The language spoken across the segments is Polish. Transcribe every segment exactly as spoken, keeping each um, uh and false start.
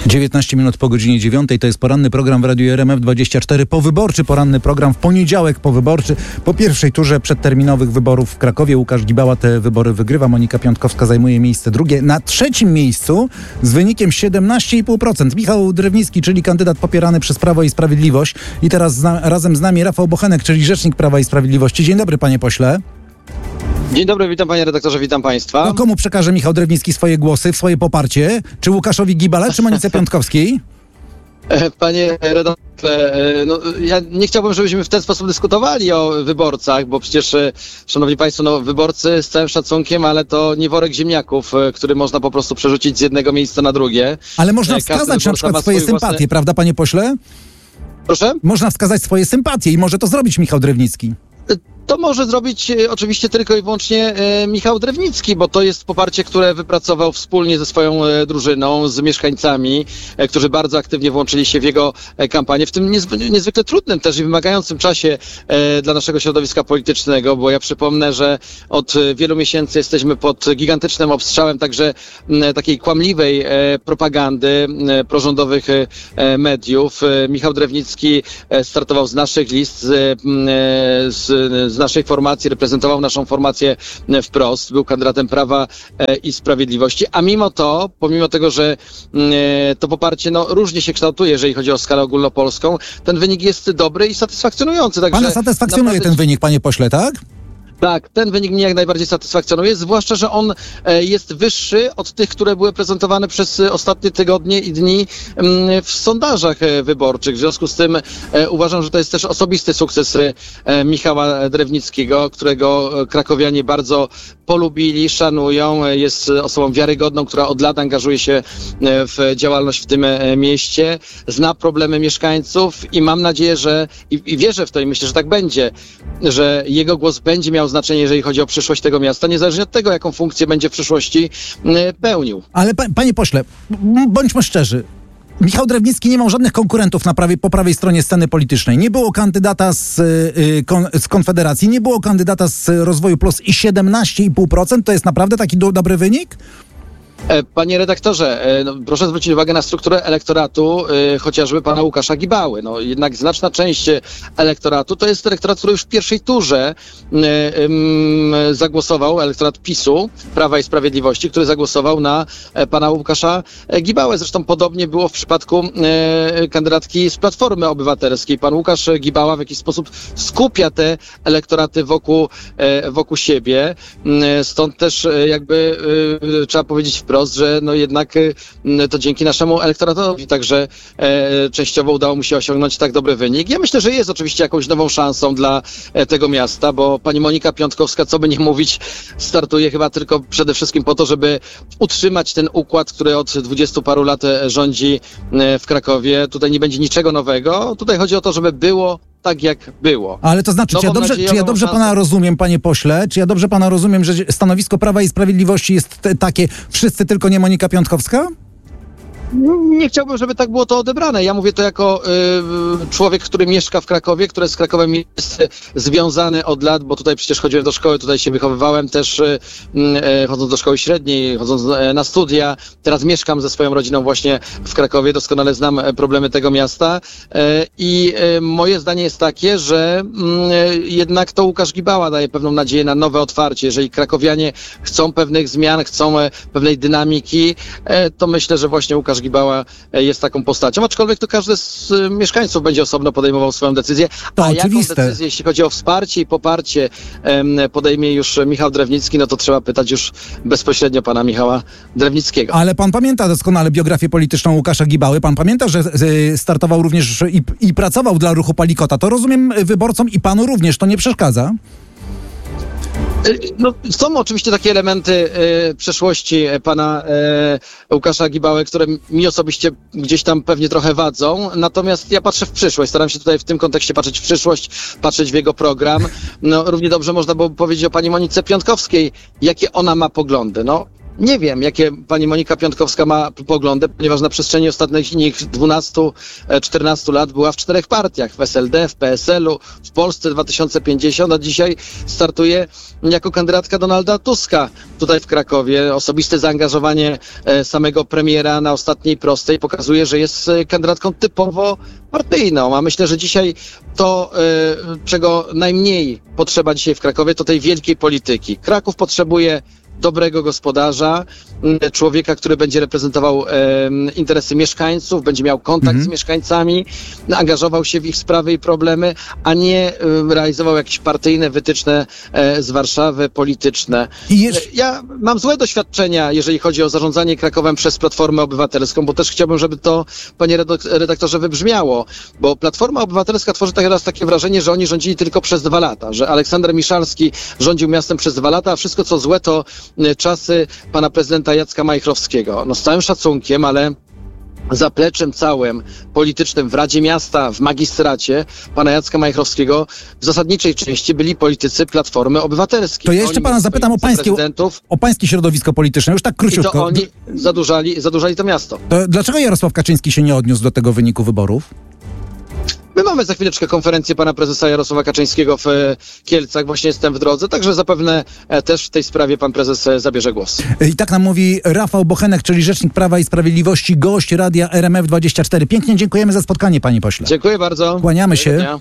dziewiętnaście minut po godzinie dziewiątej, to jest poranny program w Radiu R M F dwadzieścia cztery, powyborczy poranny program w poniedziałek powyborczy. Po pierwszej turze przedterminowych wyborów w Krakowie Łukasz Gibała te wybory wygrywa, Monika Piątkowska zajmuje miejsce drugie. Na trzecim miejscu z wynikiem siedemnaście i pół procent Michał Drewnicki, czyli kandydat popierany przez Prawo i Sprawiedliwość. I teraz zna, razem z nami Rafał Bochenek, czyli rzecznik Prawa i Sprawiedliwości. Dzień dobry, panie pośle. Dzień dobry, witam panie redaktorze, witam państwa. No, komu przekaże Michał Drewnicki swoje głosy, swoje poparcie? Czy Łukaszowi Gibale, czy Monice Piątkowskiej? Panie redaktorze, no, ja nie chciałbym, żebyśmy w ten sposób dyskutowali o wyborcach, bo przecież, szanowni państwo, no, wyborcy z całym szacunkiem, ale to nie worek ziemniaków, który można po prostu przerzucić z jednego miejsca na drugie. Ale można wskazać na przykład swoje sympatie, własne... prawda, panie pośle? Proszę? Można wskazać swoje sympatie i może to zrobić Michał Drewnicki. To może zrobić e, oczywiście tylko i wyłącznie e, Michał Drewnicki, bo to jest poparcie, które wypracował wspólnie ze swoją e, drużyną, z mieszkańcami, e, którzy bardzo aktywnie włączyli się w jego e, kampanię, w tym niezw- niezwykle trudnym też i wymagającym czasie e, dla naszego środowiska politycznego, bo ja przypomnę, że od e, wielu miesięcy jesteśmy pod gigantycznym obstrzałem także m, takiej kłamliwej e, propagandy e, prorządowych e, mediów. E, Michał Drewnicki e, startował z naszych list, z, e, z, z z naszej formacji, reprezentował naszą formację wprost, był kandydatem Prawa i Sprawiedliwości, a mimo to, pomimo tego, że to poparcie no, różnie się kształtuje, jeżeli chodzi o skalę ogólnopolską, ten wynik jest dobry i satysfakcjonujący. Także Pana satysfakcjonuje naprawdę... ten wynik, panie pośle, tak? Tak, ten wynik mnie jak najbardziej satysfakcjonuje, zwłaszcza, że on jest wyższy od tych, które były prezentowane przez ostatnie tygodnie i dni w sondażach wyborczych. W związku z tym uważam, że to jest też osobisty sukces Michała Drewnickiego, którego krakowianie bardzo polubili, szanują. Jest osobą wiarygodną, która od lat angażuje się w działalność w tym mieście, zna problemy mieszkańców i mam nadzieję, że i, i wierzę w to i myślę, że tak będzie, że jego głos będzie miał znaczenie, jeżeli chodzi o przyszłość tego miasta, niezależnie od tego, jaką funkcję będzie w przyszłości pełnił. Ale pa, panie pośle, bądźmy szczerzy. Michał Drewnicki nie miał żadnych konkurentów na prawie, po prawej stronie sceny politycznej. Nie było kandydata z, y, kon, z Konfederacji, nie było kandydata z Rozwoju Plus i siedemnaście i pół procent to jest naprawdę taki do, dobry wynik? Panie redaktorze, no, proszę zwrócić uwagę na strukturę elektoratu y, chociażby pana Łukasza Gibały. No, jednak znaczna część elektoratu to jest elektorat, który już w pierwszej turze y, y, zagłosował, elektorat PiSu, Prawa i Sprawiedliwości, który zagłosował na y, pana Łukasza Gibałę. Zresztą podobnie było w przypadku y, kandydatki z Platformy Obywatelskiej. Pan Łukasz Gibała w jakiś sposób skupia te elektoraty wokół, y, wokół siebie. Y, stąd też y, jakby y, trzeba powiedzieć wprost, że no jednak to dzięki naszemu elektoratowi także e, częściowo udało mu się osiągnąć tak dobry wynik. Ja myślę, że jest oczywiście jakąś nową szansą dla e, tego miasta, bo pani Monika Piątkowska, co by nie mówić, startuje chyba tylko przede wszystkim po to, żeby utrzymać ten układ, który od dwudziestu paru lat rządzi e, w Krakowie. Tutaj nie będzie niczego nowego. Tutaj chodzi o to, żeby było tak jak było. Ale to znaczy, czy ja dobrze, czy ja dobrze pana rozumiem, panie pośle, czy ja dobrze pana rozumiem, że stanowisko Prawa i Sprawiedliwości jest te, takie, wszyscy tylko nie Monika Piątkowska? Nie chciałbym, żeby tak było to odebrane. Ja mówię to jako y, człowiek, który mieszka w Krakowie, który z Krakowem jest związany od lat, bo tutaj przecież chodziłem do szkoły, tutaj się wychowywałem też y, y, chodząc do szkoły średniej, chodząc y, na studia. Teraz mieszkam ze swoją rodziną właśnie w Krakowie, doskonale znam problemy tego miasta y, i y, moje zdanie jest takie, że y, jednak to Łukasz Gibała daje pewną nadzieję na nowe otwarcie. Jeżeli krakowianie chcą pewnych zmian, chcą y, pewnej dynamiki, y, to myślę, że właśnie Łukasz Gibała jest taką postacią, aczkolwiek to każdy z mieszkańców będzie osobno podejmował swoją decyzję. To a oczywiste. Jaką decyzję, jeśli chodzi o wsparcie i poparcie, podejmie już Michał Drewnicki, no to trzeba pytać już bezpośrednio pana Michała Drewnickiego. Ale pan pamięta doskonale biografię polityczną Łukasza Gibały. Pan pamięta, że startował również i, i pracował dla ruchu Palikota. To rozumiem wyborcom i panu również to nie przeszkadza? No, są oczywiście takie elementy e, przeszłości pana e, Łukasza Gibały, które mi osobiście gdzieś tam pewnie trochę wadzą, natomiast ja patrzę w przyszłość, staram się tutaj w tym kontekście patrzeć w przyszłość, patrzeć w jego program. No, równie dobrze można było powiedzieć o pani Monice Piątkowskiej, jakie ona ma poglądy. No, Nie wiem, jakie pani Monika Piątkowska ma poglądy, ponieważ na przestrzeni ostatnich dwunastu czternastu lat była w czterech partiach, w S L D, w P S L u, w Polsce dwa tysiące pięćdziesiąt, a dzisiaj startuje jako kandydatka Donalda Tuska tutaj w Krakowie. Osobiste zaangażowanie samego premiera na ostatniej prostej pokazuje, że jest kandydatką typowo partyjną, a myślę, że dzisiaj to, czego najmniej potrzeba dzisiaj w Krakowie, to tej wielkiej polityki. Kraków potrzebuje dobrego gospodarza, człowieka, który będzie reprezentował e, interesy mieszkańców, będzie miał kontakt mhm. z mieszkańcami, angażował się w ich sprawy i problemy, a nie e, realizował jakieś partyjne wytyczne e, z Warszawy, polityczne. Jeż... Ja mam złe doświadczenia, jeżeli chodzi o zarządzanie Krakowem przez Platformę Obywatelską, bo też chciałbym, żeby to, panie redaktorze, wybrzmiało, bo Platforma Obywatelska tworzy teraz takie wrażenie, że oni rządzili tylko przez dwa lata, że Aleksander Miszalski rządził miastem przez dwa lata, a wszystko co złe to czasy pana prezydenta Jacka Majchrowskiego. No z całym szacunkiem, ale zapleczem całym politycznym w Radzie Miasta, w magistracie pana Jacka Majchrowskiego w zasadniczej części byli politycy Platformy Obywatelskiej. To ja jeszcze pana zapytam o pańskie, o pańskie środowisko polityczne, już tak króciutko. I to oni zadłużali, zadłużali to miasto. To dlaczego Jarosław Kaczyński się nie odniósł do tego wyniku wyborów? My mamy za chwileczkę konferencję pana prezesa Jarosława Kaczyńskiego w Kielcach. Właśnie jestem w drodze, także zapewne też w tej sprawie pan prezes zabierze głos. I tak nam mówi Rafał Bochenek, czyli rzecznik Prawa i Sprawiedliwości, gość Radia R M F dwadzieścia cztery. Pięknie dziękujemy za spotkanie, panie pośle. Dziękuję bardzo. Kłaniamy się.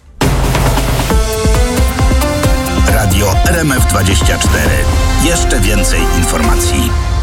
Radio R M F dwadzieścia cztery. Jeszcze więcej informacji.